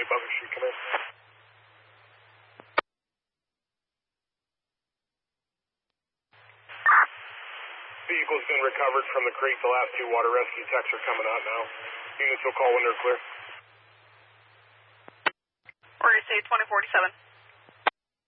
Butler Street, come in. Vehicle's been recovered from the creek. The last 2 water rescue techs are coming out now. Units will call when they're clear. Or you say 2047.